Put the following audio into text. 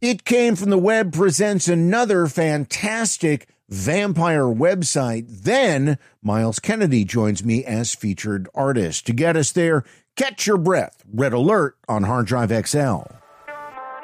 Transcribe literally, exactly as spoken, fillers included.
It Came from the Web presents another fantastic vampire website. Then Miles Kennedy joins me as featured artist. To get us there, catch your breath. Red alert on Hard Drive X L.